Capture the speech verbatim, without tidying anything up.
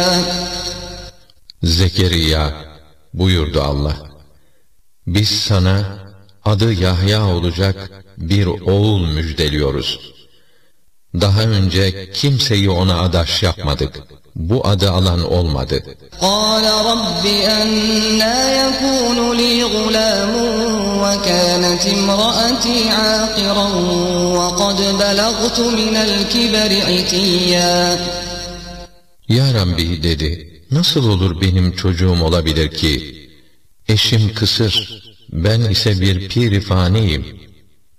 Zekeriya, buyurdu Allah, biz sana adı Yahya olacak bir oğul müjdeliyoruz. Daha önce kimseyi ona adaş yapmadık. Bu adı alan olmadı. قَالَ رَبِّ أَنَّى يَكُونُ لِي غُلَامٌ وَكَانَتِ امْرَأَتِي عَاقِرًا وَقَدْ بَلَغْتُ مِنَ الْكِبَرِ عِتِيًّا. Ya Rabbi dedi, nasıl olur benim çocuğum olabilir ki? Eşim kısır, ben ise bir pir-i faniyim.